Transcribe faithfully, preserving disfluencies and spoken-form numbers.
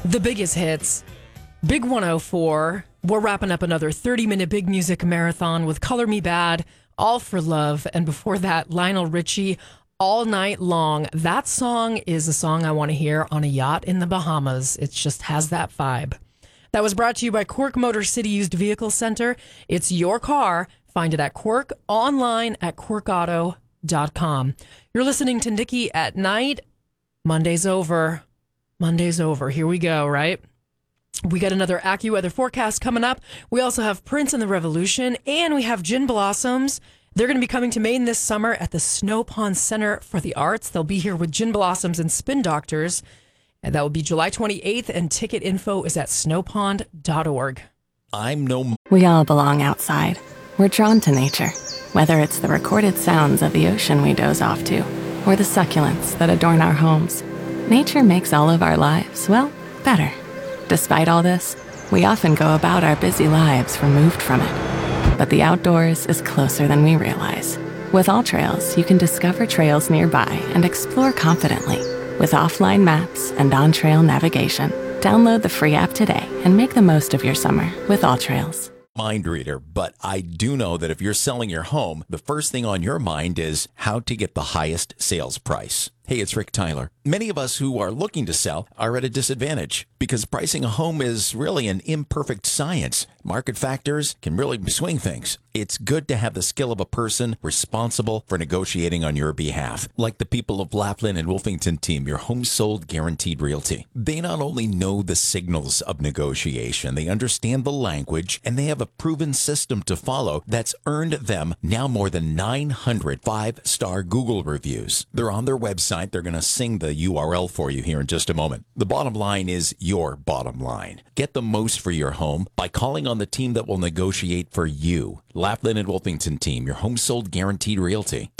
The biggest hits. Big one oh four. We're wrapping up another thirty-minute big music marathon with Color Me Bad, All for Love. And before that, Lionel Richie, All Night Long. That song is a song I want to hear on a yacht in the Bahamas. It just has that vibe. That was brought to you by Quirk Motor City Used Vehicle Center. It's your car. Find it at Quirk, online at quirk auto dot com. You're listening to Nikki at Night. Monday's over. Monday's over. Here we go, right? We got another AccuWeather forecast coming up. We also have Prince and the Revolution, and we have Gin Blossoms. They're going to be coming to Maine this summer at the Snow Pond Center for the Arts. They'll be here with Gin Blossoms and Spin Doctors. And that will be July twenty-eighth, and ticket info is at snow pond dot org. I'm no... We all belong outside. We're drawn to nature, whether it's the recorded sounds of the ocean we doze off to, or the succulents that adorn our homes. Nature makes all of our lives, well, better. Despite all this, we often go about our busy lives removed from it. But the outdoors is closer than we realize. With AllTrails, you can discover trails nearby and explore confidently. With offline maps and on-trail navigation, download the free app today and make the most of your summer with AllTrails. mind reader, but I do know that if you're selling your home, the first thing on your mind is how to get the highest sales price. Hey, it's Rick Tyler. Many of us who are looking to sell are at a disadvantage because pricing a home is really an imperfect science. Market factors can really swing things. It's good to have the skill of a person responsible for negotiating on your behalf, like the people of Laughlin and Wolfington team, your home sold guaranteed realty. They not only know the signals of negotiation, they understand the language, and they have a proven system to follow that's earned them now more than nine hundred five-star Google reviews. They're on their website. They're going to sing the U R L for you here in just a moment. The bottom line is your bottom line. Get the most for your home by calling on the team that will negotiate for you. Laughlin and Wolfington team, your home sold guaranteed realty.